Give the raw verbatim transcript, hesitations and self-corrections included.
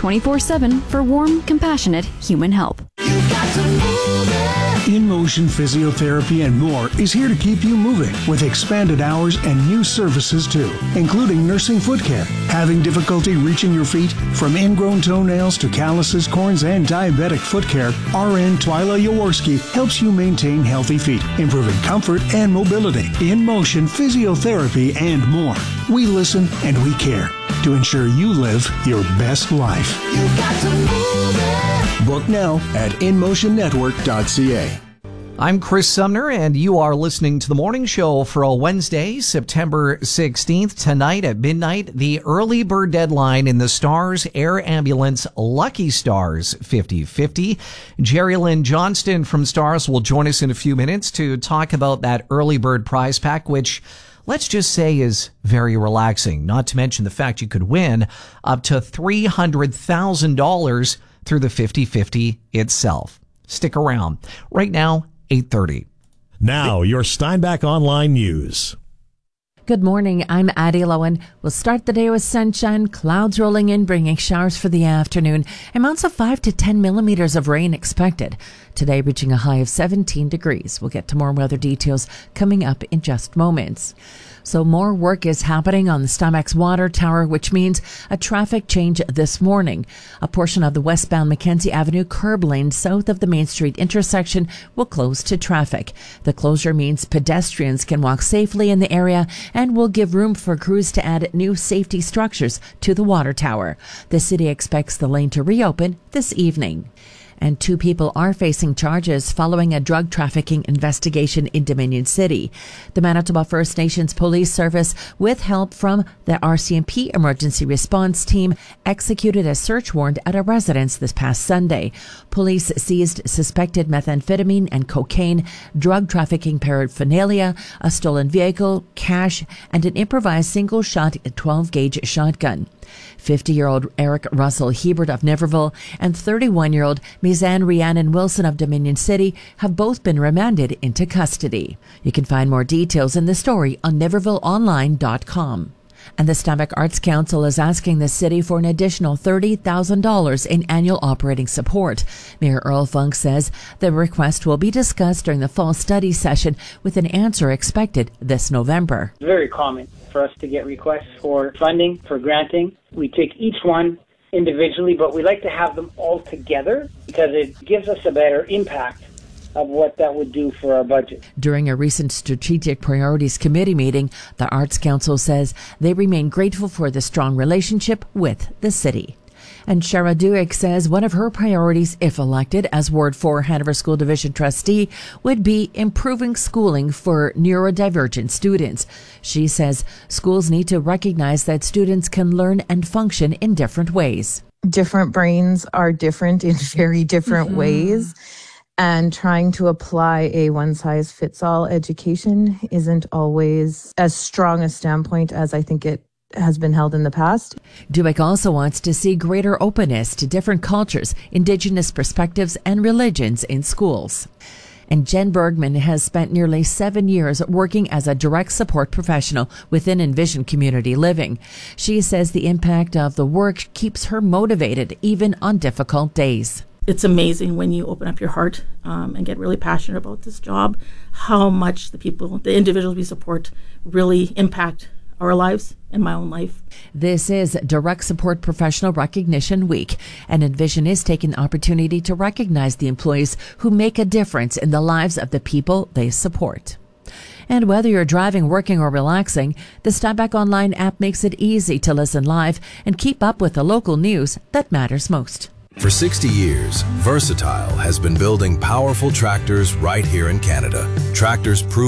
twenty-four seven for warm, compassionate human help. InMotion Physiotherapy and More is here to keep you moving with expanded hours and new services too, including nursing foot care. Having difficulty reaching your feet? From ingrown toenails to calluses, corns, and diabetic foot care, R N Twyla Jaworski helps you maintain healthy feet, improving comfort and mobility. InMotion Physiotherapy and More. We listen and we care to ensure you live your best life. You got to move it. Book now at in motion network dot c a. I'm Chris Sumner, and you are listening to The Morning Show for a Wednesday, September sixteenth. Tonight at midnight, the early bird deadline in the Stars Air Ambulance Lucky Stars fifty fifty. Jerry Lynn Johnston from Stars will join us in a few minutes to talk about that early bird prize pack, which, let's just say, is very relaxing, not to mention the fact you could win up to three hundred thousand dollars through the fifty fifty itself. Stick around. Right now, eight thirty. Now, your Steinbach Online News. Good morning, I'm Addie Lowen. We'll start the day with sunshine, clouds rolling in, bringing showers for the afternoon. Amounts of five to ten millimeters of rain expected. Today reaching a high of seventeen degrees. We'll get to more weather details coming up in just moments. So more work is happening on the Steinbach's water tower, which means a traffic change this morning. A portion of the westbound Mackenzie Avenue curb lane south of the Main Street intersection will close to traffic. The closure means pedestrians can walk safely in the area and will give room for crews to add new safety structures to the water tower. The city expects the lane to reopen this evening. And two people are facing charges following a drug trafficking investigation in Dominion City. The Manitoba First Nations Police Service, with help from the R C M P Emergency Response Team, executed a search warrant at a residence this past Sunday. Police seized suspected methamphetamine and cocaine, drug trafficking paraphernalia, a stolen vehicle, cash, and an improvised single-shot twelve gauge shotgun. fifty-year-old Eric Russell Hebert of Niverville and thirty-one-year-old Mizan Rhiannon Wilson of Dominion City have both been remanded into custody. You can find more details in the story on niverville online dot com. And the Steinbach Arts Council is asking the city for an additional thirty thousand dollars in annual operating support. Mayor Earl Funk says the request will be discussed during the fall study session, with an answer expected this November. Very common for us to get requests for funding, for granting. We take each one individually, but we like to have them all together because it gives us a better impact of what that would do for our budget. During a recent Strategic Priorities Committee meeting, the Arts Council says they remain grateful for the strong relationship with the city. And Shara Duick says one of her priorities, if elected as Ward four Hanover School Division trustee, would be improving schooling for neurodivergent students. She says schools need to recognize that students can learn and function in different ways. Different brains are different in very different mm-hmm. ways. And trying to apply a one-size-fits-all education isn't always as strong a standpoint as I think it has been held in the past. Duick also wants to see greater openness to different cultures, Indigenous perspectives, and religions in schools. And Jen Bergman has spent nearly seven years working as a direct support professional within Envision Community Living. She says the impact of the work keeps her motivated even on difficult days. It's amazing when you open up your heart um, and get really passionate about this job, how much the people, the individuals we support really impact our lives and my own life. This is Direct Support Professional Recognition Week, and Envision is taking the opportunity to recognize the employees who make a difference in the lives of the people they support. And whether you're driving, working, or relaxing, the Steinbach Online app makes it easy to listen live and keep up with the local news that matters most. For sixty years, Versatile has been building powerful tractors right here in Canada. Tractors prove